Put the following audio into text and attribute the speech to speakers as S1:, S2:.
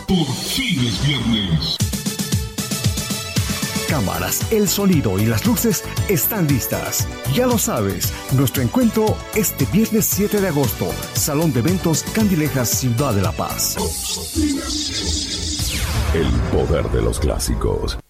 S1: Por fin es viernes.
S2: Cámaras, el sonido y las luces están listas. Ya lo sabes, nuestro encuentro este viernes 7 de agosto, Salón de Eventos Candilejas, Ciudad de La Paz.
S3: El poder de los clásicos.